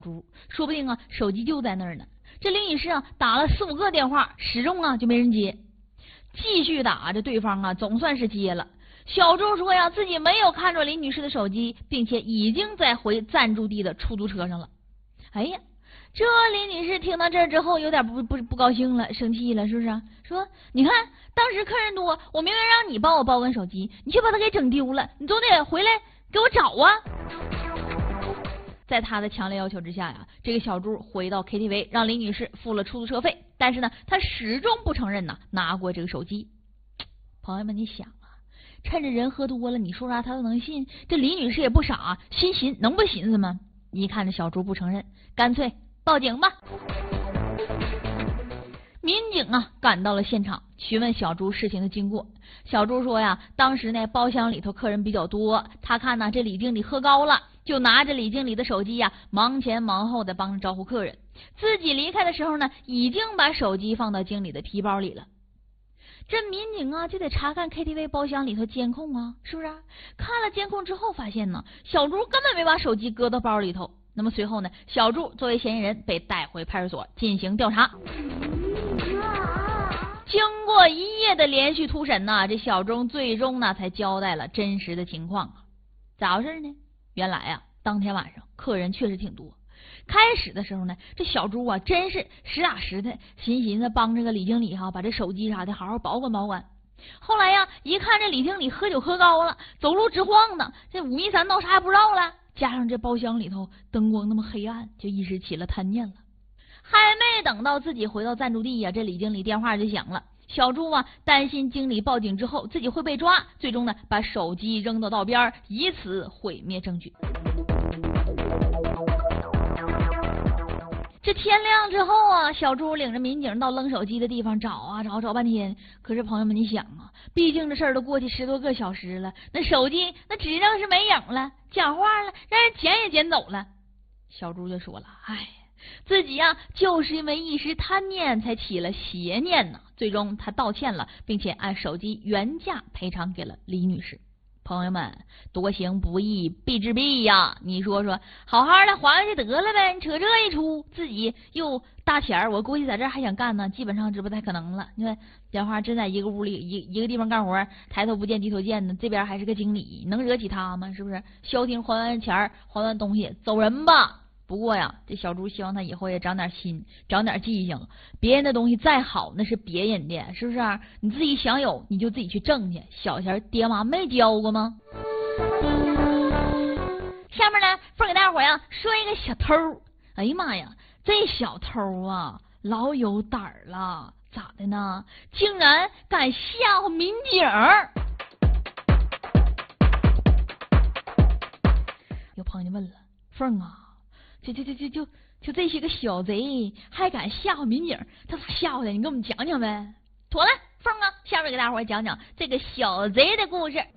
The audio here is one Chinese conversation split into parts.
猪，说不定啊手机就在那儿呢。这李女士啊打了4、5个电话，始终啊就没人接。继续打，这对方啊总算是接了。小猪说呀，自己没有看着李女士的手机，并且已经在回暂住地的出租车上了。哎呀，这李女士听到这儿之后，有点不高兴了，生气了，是不是？说你看，当时客人多，我明明让你帮我保管手机，你却把它给整丢了，你总得回来给我找啊！在他的强烈要求之下呀，这个小猪回到 KTV， 让李女士付了出租车费，但是呢，他始终不承认拿过这个手机。朋友们，你想啊，趁着人喝多了，你说啥他都能信。这李女士也不傻，心能不寻思吗？一看这小猪不承认，干脆报警吧。民警啊赶到了现场，询问小猪事情的经过。小猪说呀，当时呢包厢里头客人比较多，他看呢这李经理喝高了，就拿着李经理的手机呀忙前忙后的帮着招呼客人。自己离开的时候呢，已经把手机放到经理的皮包里了。这民警啊就得查看 KTV 包厢里头监控啊，是不是？看了监控之后发现呢，小猪根本没把手机搁到包里头。那么随后呢，小猪作为嫌疑人被带回派出所进行调查。经过1夜的连续突审呢，这小猪最终呢才交代了真实的情况。咋回事呢？原来啊，当天晚上客人确实挺多。开始的时候呢，这小猪啊真是实打实的寻思帮这个李经理把这手机啥的好好保管保管。后来呀，一看这李经理喝酒喝高了，走路直晃呢，这5迷3道啥也不知道了，加上这包厢里头灯光那么黑暗，就一时起了贪念了。还没等到自己回到暂住地呀，这李经理电话就响了。小猪啊担心经理报警之后自己会被抓，最终呢把手机扔到道边，以此毁灭证据。这天亮之后啊，小猪领着民警到扔手机的地方找啊找半天。可是朋友们，你想啊，毕竟这事儿都过去10多个小时了，那手机那指定是没影了，讲话了，让人捡也捡走了。小猪就说了，哎，自己呀就是因为一时贪念才起了邪念呢。最终他道歉了，并且按手机原价赔偿给了李女士。朋友们，多行不义必自毙呀！你说说，好好的还回去得了呗，你扯这一出，自己又大钱儿，我估计在这儿还想干呢，基本上这不太可能了。你看讲话真在一个屋里一个地方干活，抬头不见低头见的，这边还是个经理，能惹起他吗？是不是？消停还完钱儿，还完东西走人吧。不过呀，这小猪希望他以后也长点心，长点记性。别人的东西再好，那是别人的，是不是？你自己想有，你就自己去挣去。小钱爹妈没教过吗？下面呢，凤给大伙呀说一个小偷。哎呀妈呀，这小偷啊，老有胆儿了。咋的呢？竟然敢吓唬民警！有朋友就问了，凤啊，就这些个小贼还敢吓唬民警，他咋吓唬的？你给我们讲讲呗。妥了，凤啊，下面给大伙讲讲这个小贼的故事。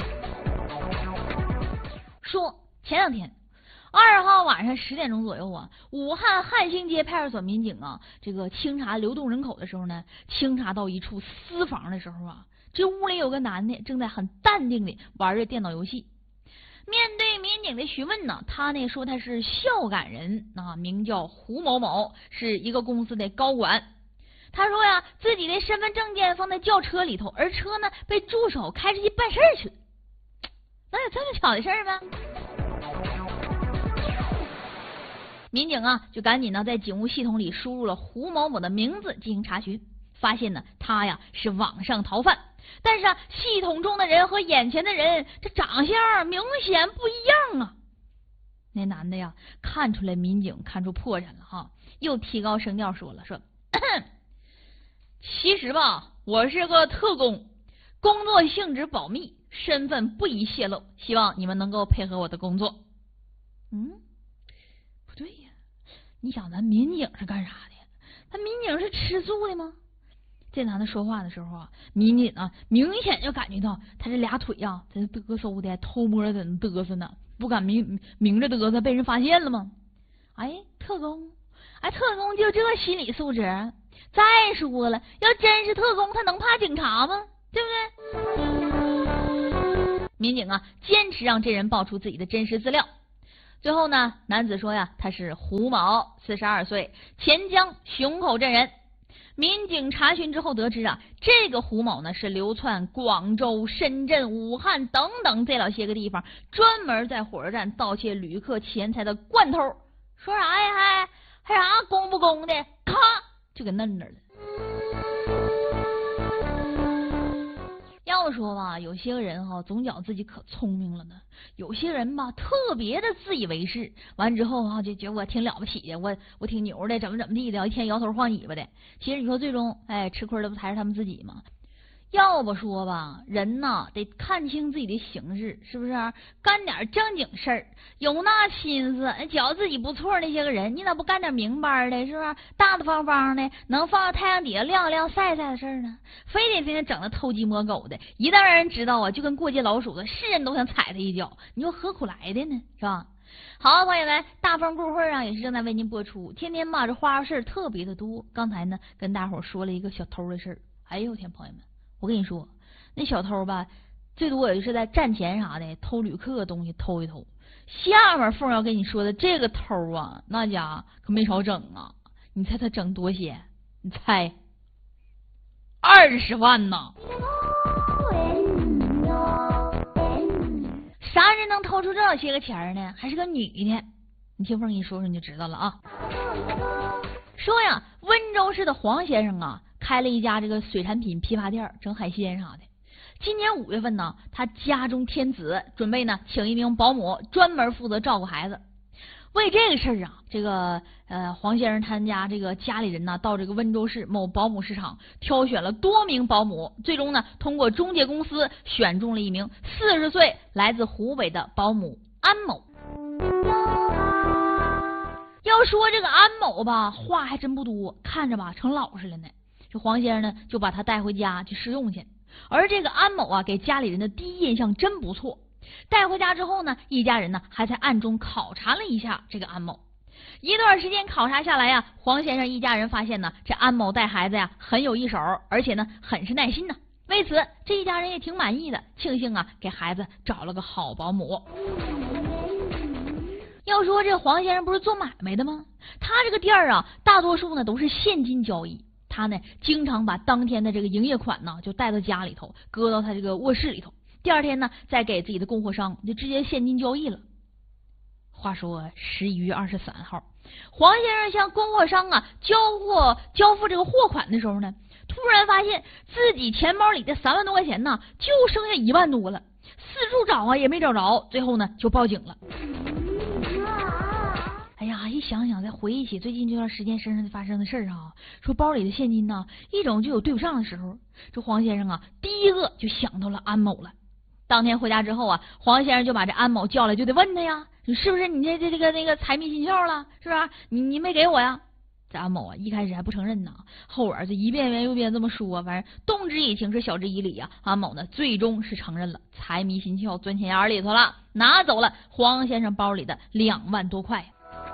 说前2天，2号晚上10点钟左右啊，武汉汉兴街派出所民警啊，这个清查流动人口的时候呢，清查到一处私房的时候啊，这屋里有个男的正在很淡定的玩着电脑游戏。面对民警的询问呢，他呢说他是孝感人啊，名叫胡某某，是一个公司的高管。他说呀，自己的身份证件放在轿车里头，而车呢被助手开着去办事去了。能有这么巧的事吗？民警啊就赶紧呢在警务系统里输入了胡某某的名字进行查询，发现呢他呀是网上逃犯。但是啊，系统中的人和眼前的人这长相明显不一样啊。那男的呀看出来民警看出破绽了哈，又提高声调说了，说其实吧，我是个特工，工作性质保密，身份不宜泄露，希望你们能够配合我的工作。不对呀，你想咱民警是干啥的？咱民警是吃素的吗？这男的说话的时候啊，民警啊明显就感觉到他这俩腿呀在嘚瑟的，偷摸的在那嘚瑟呢，不敢明着嘚瑟，被人发现了吗？特工就这心理素质。再说了，要真是特工，他能怕警察吗？对不对？民警啊坚持让这人报出自己的真实资料。 最后呢，男子说呀，他是胡某，42岁，钱江熊口镇人。民警查询之后得知啊，这个胡某呢是流窜广州、深圳、武汉等等这老些个地方，专门在火车站盗窃旅客钱财的惯偷。说啥呀？还啥公不公的？咔就给弄那儿了。要说吧，有些个人哈，总觉自己可聪明了呢。有些人吧，特别的自以为是，完之后啊，就觉得我挺了不起的，我挺牛的，怎么地的，一天摇头晃尾巴的。其实你说最终，吃亏的不还是他们自己吗？要不说吧，人呐得看清自己的形势，是不是？干点正经事儿，有那心思，觉得自己不错那些个人，你咋不干点明白的？是不是？大大方方的，能放在太阳底下晾晾晒晒的事儿呢？非得天天整的偷鸡摸狗的，一旦让人知道啊，就跟过街老鼠的，是人都想踩他一脚。你说何苦来的呢？是吧？好，朋友们，大风故会啊也是正在为您播出。天天吧，这花事特别的多。刚才呢，跟大伙说了一个小偷的事儿。哎呦天，朋友们！我跟你说，那小偷吧，最多也就是在站前啥的偷旅客的东西偷一偷。下面凤要跟你说的这个偷啊，那家可没少整啊！你猜他整多些？你猜？20万呢！啥人能偷出这些个钱呢？还是个女的？你听凤给你说说你就知道了啊。说呀，温州市的黄先生啊，开了一家这个水产品批发店，整海鲜啥的。今年5月份呢，他家中添子，准备呢请一名保姆，专门负责照顾孩子。为这个事儿啊，这个黄先生他家这个家里人呢，到这个温州市某保姆市场挑选了多名保姆，最终呢通过中介公司选中了一名40岁来自湖北的保姆安某。要说这个安某吧，话还真不多，看着吧成老实了呢。这黄先生呢就把他带回家去试用去，而这个安某啊给家里人的第一印象真不错。带回家之后呢，一家人呢还在暗中考察了一下这个安某。一段时间考察下来呀，黄先生一家人发现呢，这安某带孩子呀很有一手，而且呢很是耐心呢。为此，这一家人也挺满意的，庆幸啊给孩子找了个好保姆。要说这黄先生不是做买卖的吗？他这个店啊，大多数呢都是现金交易。他呢经常把当天的这个营业款呢就带到家里头，搁到他这个卧室里头。第二天呢，再给自己的供货商就直接现金交易了。话说11月23号，黄先生向供货商啊交付这个货款的时候呢，突然发现自己钱包里的3万多块钱呢，就剩下1万多了，四处找啊也没找着，最后呢就报警了。哎呀，一想想再回忆起最近这段时间身上发生的事儿啊，说包里的现金呢，一种就有对不上的时候。这黄先生啊，第一个就想到了安某了。当天回家之后啊，黄先生就把这安某叫来，就得问他呀，你是不是你那个财迷心窍了？是不是？你没给我呀？这安某啊，一开始还不承认呢，后边就一遍又遍这么说，反正动之以情是晓之以理啊。安某呢，最终是承认了财迷心窍，钻钱眼里头了，拿走了黄先生包里的2万多块。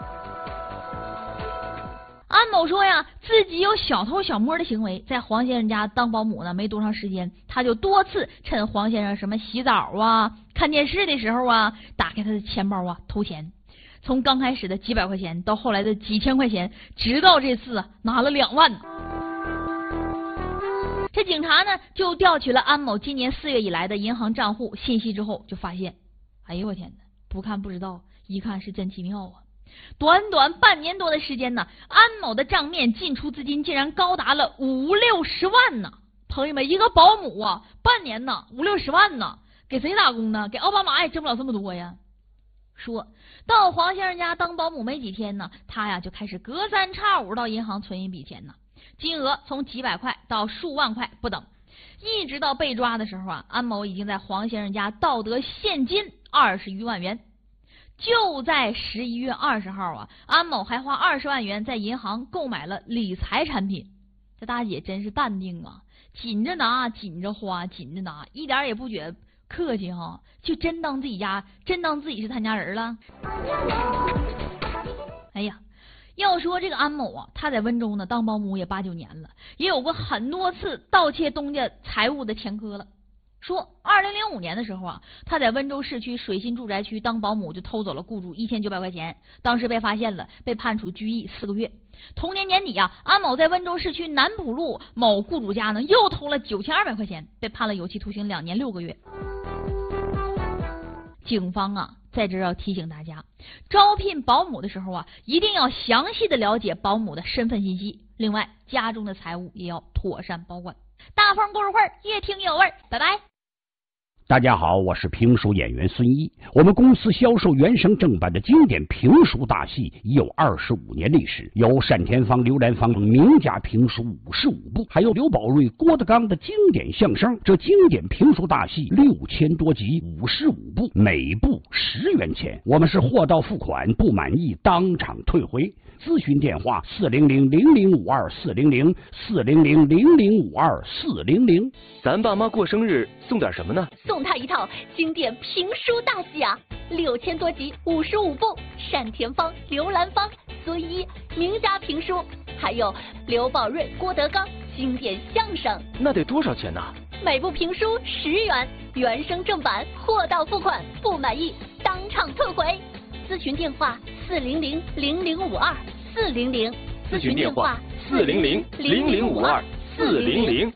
安某说呀，自己有小偷小摸的行为，在黄先生家当保姆呢，没多长时间，他就多次趁黄先生什么洗澡啊、看电视的时候啊，打开他的钱包啊偷钱。从刚开始的几百块钱，到后来的几千块钱，直到这次拿了2万。这警察呢就调取了安某今年4月以来的银行账户信息之后，就发现，哎呦我天哪，不看不知道，一看是真奇妙啊！短短半年多的时间呢，安某的账面进出资金竟然高达了50-60万呢！朋友们，一个保姆啊，半年呢50-60万呢，给谁打工呢？给奥巴马也挣不了这么多呀！说到黄先生家当保姆没几天呢，他呀就开始隔3差5到银行存一笔钱呢，金额从几百块到数万块不等。一直到被抓的时候啊，安某已经在黄先生家盗得现金20余万元。就在11月20号啊，安某还花20万元在银行购买了理财产品。这大姐真是淡定啊，紧着拿，紧着花，紧着拿，一点也不觉得客气哈，就真当自己是他家人了。哎呀，要说这个安某啊，他在温州呢当保姆也8-9年了，也有过很多次盗窃东家财物的前科了。 说2005年的时候啊，他在温州市区水心住宅区当保姆，就偷走了雇主1900块钱，当时被发现了，被判处拘役4个月。同年年底啊，安某在温州市区南浦路某雇主家呢又偷了9200块钱，被判了有期徒刑2年6个月。警方啊，在这儿要提醒大家，招聘保姆的时候啊，一定要详细的了解保姆的身份信息，另外家中的财物也要妥善保管。大风故事会越听越有味，拜拜。 大家好，我是评书演员孙一。我们公司销售原声正版的经典评书大戏已有25年历史，有单田芳、刘兰芳等名家评书55部，还有刘宝瑞、郭德纲的经典相声。这经典评书大戏6000多集，55部，每部10元钱。我们是货到付款，不满意当场退回。咨询电话400-0052-400，400-0052-400。 咱爸妈过生日送点什么呢？ 送他一套经典评书大戏啊，6000多集，55部，单田芳、刘兰芳、孙一名家评书，还有刘宝瑞、郭德纲经典相声。 那得多少钱呢？ 每部评书10元，原声正版，货到付款，不满意当场退回。咨询电话400-0052-400， 咨询电话400-0052-400。